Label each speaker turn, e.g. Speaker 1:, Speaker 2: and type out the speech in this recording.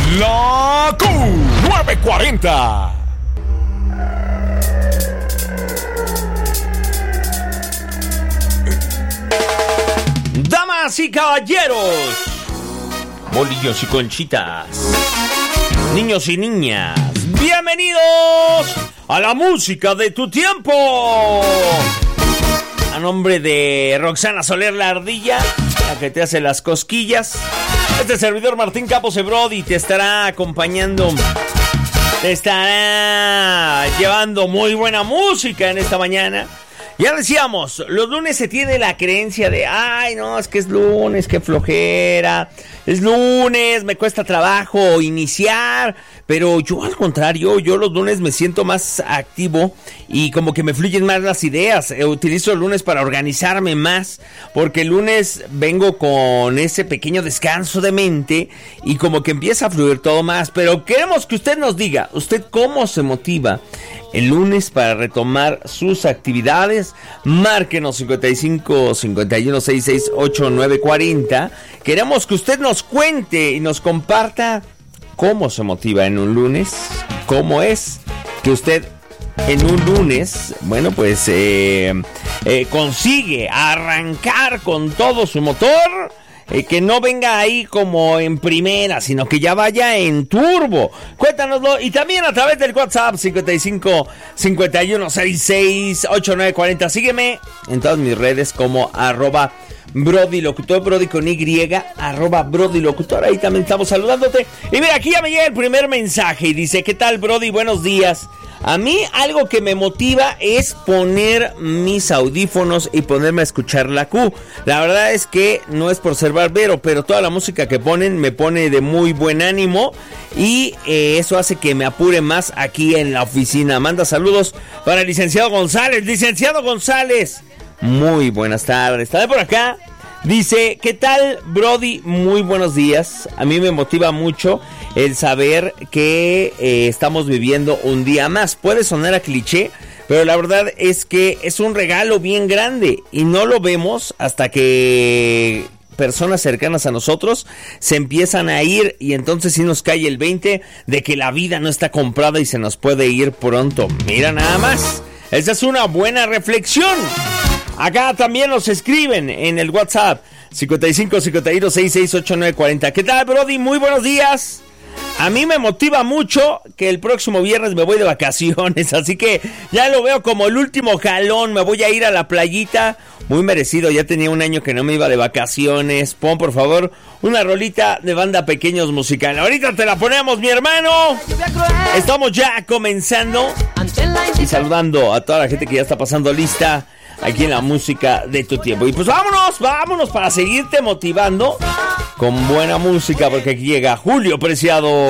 Speaker 1: La Q940. Damas y caballeros, bolillos y conchitas, niños y niñas, bienvenidos a la música de tu tiempo. A nombre de Roxana Soler la Ardilla, la que te hace las cosquillas, este servidor Martín Campos de Brody te estará acompañando, te estará llevando muy buena música en esta mañana. Ya decíamos, los lunes se tiene la creencia de, ay, no, es que es lunes, qué flojera, es lunes, me cuesta trabajo iniciar, pero yo al contrario, yo los lunes me siento más activo y como que me fluyen más las ideas. Utilizo el lunes para organizarme más, porque el lunes vengo con ese pequeño descanso de mente y como que empieza a fluir todo más, pero queremos que usted nos diga, usted cómo se motiva el lunes para retomar sus actividades. Márquenos 55 51 66 8940. Queremos que usted nos cuente y nos comparta cómo se motiva en un lunes, cómo es que usted en un lunes, bueno, pues consigue arrancar con todo su motor. Que no venga ahí como en primera, sino que ya vaya en turbo. Cuéntanoslo. Y también a través del WhatsApp 55 51 66 8940. Sígueme en todas mis redes como @BrodyLocutor, Brody con Y, @BrodyLocutor. Ahí también estamos saludándote. Y mira, aquí ya me llega el primer mensaje y dice: ¿qué tal, Brody? Buenos días. A mí algo que me motiva es poner mis audífonos y ponerme a escuchar la Q. La verdad es que no es por ser barbero, pero toda la música que ponen me pone de muy buen ánimo y eso hace que me apure más aquí en la oficina. Manda saludos para el licenciado González. Licenciado González, muy buenas tardes. ¿Está por acá? Dice: ¿qué tal, Brody? Muy buenos días. A mí me motiva mucho el saber que estamos viviendo un día más. Puede sonar a cliché, pero la verdad es que es un regalo bien grande y no lo vemos hasta que personas cercanas a nosotros se empiezan a ir y entonces sí nos cae el 20 de que la vida no está comprada y se nos puede ir pronto. Mira nada más. Esa es una buena reflexión. Acá también nos escriben en el WhatsApp 55 51 66 8940. ¿Qué tal, Brody? Muy buenos días. A mí me motiva mucho que el próximo viernes me voy de vacaciones, así que ya lo veo como el último jalón. Me voy a ir a la playita, muy merecido. Ya tenía un año que no me iba de vacaciones. Pon, por favor, una rolita de Banda Pequeños Musical. Ahorita te la ponemos, mi hermano. Estamos ya comenzando y saludando a toda la gente que ya está pasando lista aquí en la música de tu tiempo. Y pues vámonos para seguirte motivando con buena música, porque aquí llega Julio Preciado.